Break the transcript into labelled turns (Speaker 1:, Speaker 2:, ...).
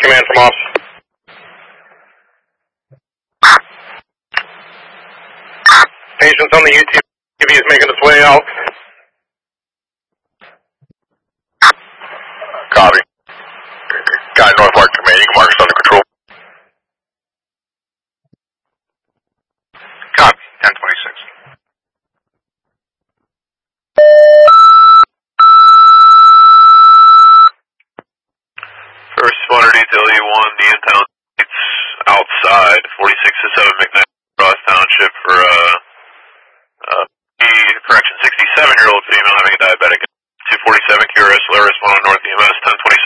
Speaker 1: Command from off. Patients on the UTV is making its way out.
Speaker 2: Copy. Guy Northmark Command, you can mark us under control. Copy, 1026.
Speaker 3: First responder detail E1, the in-town states outside, 46-7 McKnight Cross Township for correction, 67-year-old female having a diabetic. 247 QRS, respond on North EMS, 1026.